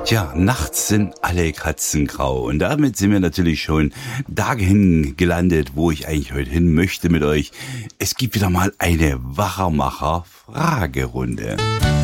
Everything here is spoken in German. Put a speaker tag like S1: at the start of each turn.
S1: Tja, nachts sind alle Katzen grau und damit sind wir natürlich schon dahin gelandet, wo ich eigentlich heute hin möchte mit euch. Es gibt wieder mal eine Wachermacher-Fragerunde.